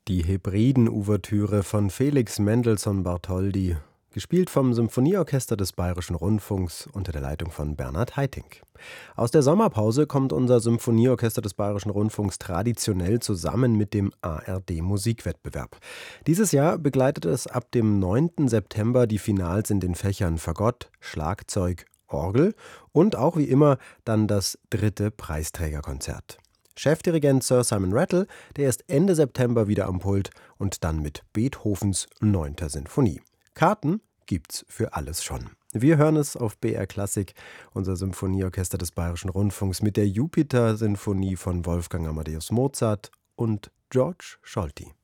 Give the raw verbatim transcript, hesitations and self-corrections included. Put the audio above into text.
Die Hebriden-Ouvertüre von Felix Mendelssohn Bartholdy, gespielt vom Symphonieorchester des Bayerischen Rundfunks unter der Leitung von Bernhard Haitink. Aus der Sommerpause kommt unser Symphonieorchester des Bayerischen Rundfunks traditionell zusammen mit dem A R D-Musikwettbewerb. Dieses Jahr begleitet es ab dem neunten September die Finals in den Fächern Fagott, Schlagzeug, Orgel und auch wie immer dann das dritte Preisträgerkonzert. Chefdirigent Sir Simon Rattle, der ist Ende September wieder am Pult und dann mit Beethovens neunter Sinfonie. Karten gibt's für alles schon. Wir hören es auf B R Klassik, unser Symphonieorchester des Bayerischen Rundfunks mit der Jupiter-Sinfonie von Wolfgang Amadeus Mozart und George Scholti.